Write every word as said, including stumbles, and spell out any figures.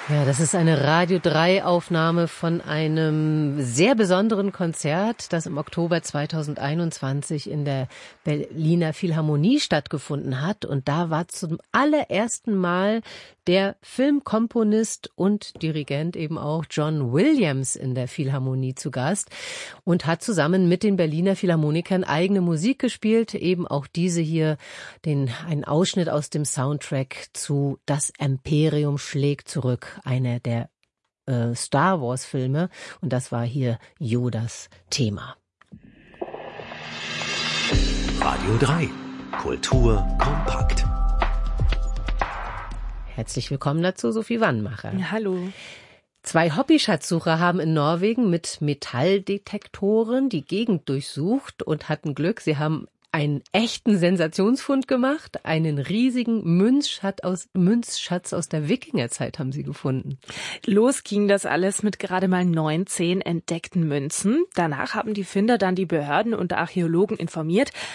Ja, das ist eine Radio drei Aufnahme von einem sehr besonderen Konzert, das im Oktober zweitausendeinundzwanzig in der Berliner Philharmonie stattgefunden hat. Und da war zum allerersten Mal der Filmkomponist und Dirigent eben auch John Williams in der Philharmonie zu Gast und hat zusammen mit den Berliner Philharmonikern eigene Musik gespielt, eben auch diese hier, den, einen Ausschnitt aus dem Soundtrack zu Das Imperium schlägt zurück, einer der äh, Star Wars Filme, und das war hier Yodas Thema. Radio drei, Kultur kompakt. Herzlich willkommen dazu, Sophie Wannmacher. Hallo. Zwei Hobbyschatzsucher haben in Norwegen mit Metalldetektoren die Gegend durchsucht und hatten Glück. Sie haben einen echten Sensationsfund gemacht. Einen riesigen Münzschatz aus, Münzschatz aus der Wikingerzeit haben sie gefunden. Los ging das alles mit gerade mal neunzehn entdeckten Münzen. Danach haben die Finder dann die Behörden und Archäologen informiert.